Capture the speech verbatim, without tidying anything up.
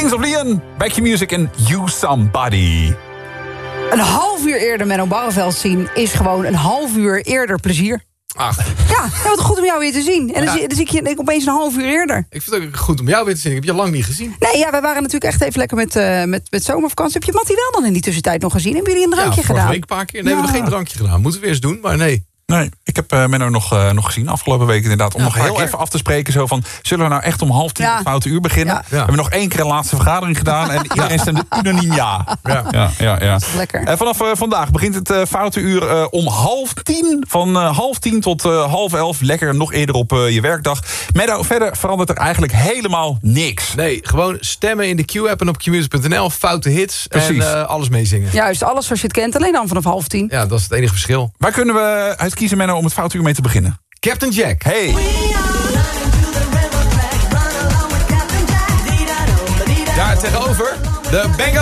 Kings of Leon, Back Your Music en You Somebody. Een half uur eerder Menno Barreveld zien is gewoon een half uur eerder plezier. Ach. Ja, ja, wat goed om jou weer te zien. En dan, Ja. zie, dan zie ik je ik opeens een half uur eerder. Ik vind het ook goed om jou weer te zien. Ik heb je lang niet gezien. Nee, ja, wij waren natuurlijk echt even lekker met, uh, met, met zomervakantie. Heb je Mattie wel dan in die tussentijd nog gezien? Hebben jullie een drankje ja, vorige gedaan? week een paar keer. Nee, Ja. we hebben geen drankje gedaan. Moeten we weer eens doen, maar nee. Nee, ik heb uh, Menno nog, uh, nog gezien afgelopen week inderdaad. Om Ja, nog een paar heel keer. even af te spreken. Zo van, zullen we nou echt om half tien Ja. het foute uur beginnen? Ja. We hebben nog één keer een laatste vergadering gedaan. En iedereen stemde unaniem ja. Ja. Ja, ja, ja. Lekker. En vanaf uh, vandaag begint het uh, foute uur uh, om half tien. Van uh, half tien tot uh, half elf. Lekker nog eerder op uh, je werkdag. Menno, verder verandert er eigenlijk helemaal niks. Nee, gewoon stemmen in de Q-app en op qmusic punt n l. Foute hits Precies. en uh, alles meezingen. Juist, alles zoals je het kent. Alleen dan vanaf half tien. Ja, dat is het enige verschil. Waar kunnen we uit kiezen, Menno, om het foute uur mee te beginnen? Captain Jack. Hey. Daar tegenover de Bang